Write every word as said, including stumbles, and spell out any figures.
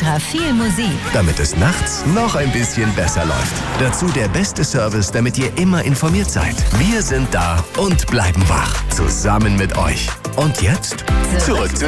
extra viel Musik. Damit es nachts noch ein bisschen besser läuft. Dazu der beste Service, damit ihr immer informiert seid. Wir sind da und bleiben wach. Zusammen mit euch. Und jetzt zurück zu